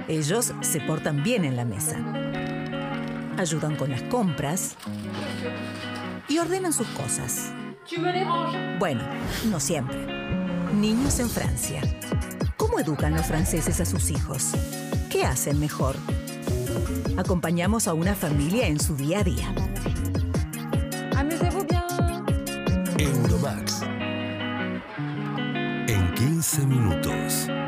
Ellos se portan bien en la mesa. Ayudan con las compras y ordenan sus cosas. Bueno, no siempre. Niños en Francia. ¿Cómo educan los franceses a sus hijos? ¿Qué hacen mejor? Acompañamos a una familia en su día a día.